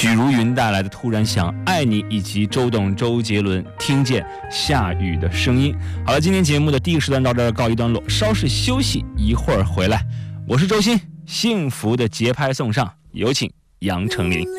许茹芸带来的《突然想爱你》，以及周董、周杰伦《听见下雨的声音》。好了，今天节目的第一个时段到这儿告一段落，稍事休息，一会儿回来。我是周鑫，幸福的节拍送上，有请杨丞琳。